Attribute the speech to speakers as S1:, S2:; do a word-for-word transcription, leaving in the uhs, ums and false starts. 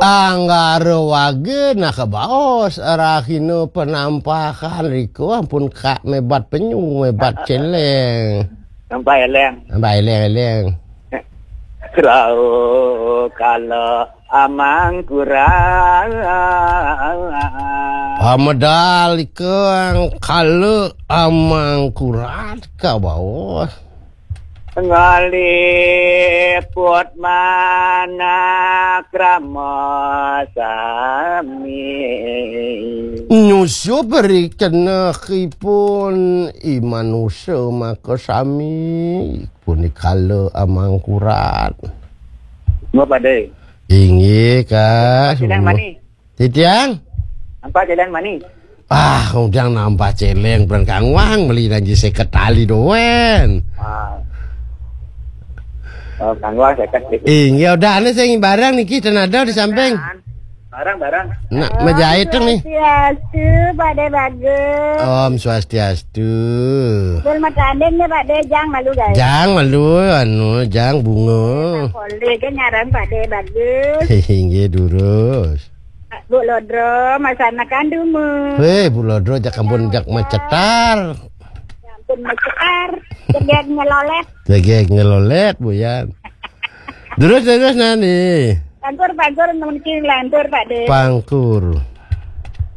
S1: Anggara wage nak kebaos arahino penampakan riko ampun kak mebat penyu mebat celeng.
S2: Sampai eleng.
S1: Sampai eleng-eleng.
S2: Kerau kalau amang kurang.
S1: Pamadal ikang kalau amang kurat ka baos.
S2: Ngaliput mana krama sami.
S1: Nyusu beri kena kipun imanusia maka sami pun kalau amang kurat.
S2: Mau pada?
S1: Ingi ka.
S2: Jalan mani.
S1: Titiang?
S2: Nampak jalan mani?
S1: Ah, udang nampak celeng berangkang wang beli lagi seketali doen.
S2: Ah. Oh, kangwa saya kasih.
S1: Ingi udah ane saya barang nih kita nada di samping.
S2: Barang-barang.
S1: Nak menjahit nih.
S3: Swastiastu, Pak De bagus.
S1: Om Swastiastu.
S3: Bel matandeng nih Pak De, jang malu guys.
S1: Jang malu anu jang bunga.
S3: Boleh kan nyaran Pak De bagus.
S1: Ingi durus.
S3: Bu Lodro, masana kandumu.
S1: Hei Bu Lodro jak kampun jak macetar.
S3: Ampun mecer, jegek ngelolet.
S1: Jegek ngelolet Bu Yan. Durus durus nani.
S3: Pangkur pangkur mungkin lantur Pak De.
S1: Pangkur.